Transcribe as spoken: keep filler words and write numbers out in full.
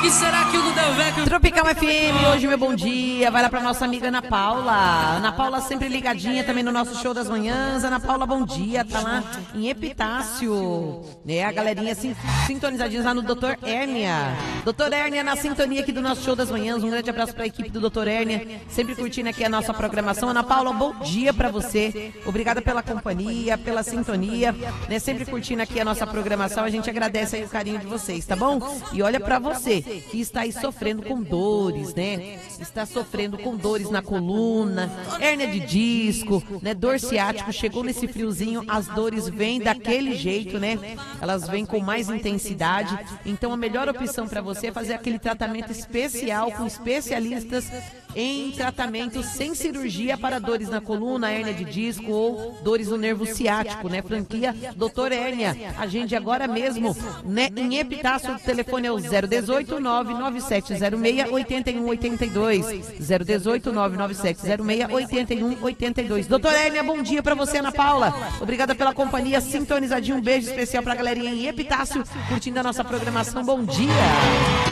que será que o Gudelvecchio... Tropical F M, hoje meu bom dia, vai lá pra nossa amiga Ana Paula. Ana Paula sempre ligadinha também no nosso show das manhãs. Ana Paula, bom dia, tá lá em Epitácio. É, a galerinha assim, sintonizadinha lá no doutor Hérnia. doutor Hérnia na sintonia aqui do nosso show das manhãs. Um grande abraço pra equipe do doutor Hérnia, sempre curtindo aqui a nossa programação. Ana Paula, bom dia pra você. Obrigada pela companhia, pela sintonia, né? Sempre curtindo aqui a nossa programação. A gente agradece aí o carinho de vocês, tá bom? E olha pra você que está aí sofrendo com dores, né? Está sofrendo com dores na coluna, hérnia de disco, né? Dor ciático, chegou nesse friozinho, as dores vêm daquele jeito, né? Elas vêm com mais intensidade. Então a melhor opção para você é fazer aquele tratamento especial com especialistas em tratamento sem cirurgia para dores na coluna, hérnia de disco ou dores no nervo ciático, né? Franquia doutor Hérnia. Agende agora mesmo, né? Em Epitácio, o telefone é o zero dezoito, nove nove sete zero seis, oito um oito dois. zero dezoito, nove nove sete zero seis, oito um oito dois. doutor Hérnia, bom dia pra você, Ana Paula. Obrigada pela companhia, sintonizadinho. Um beijo especial pra galerinha em Epitácio, curtindo a nossa programação. Bom dia.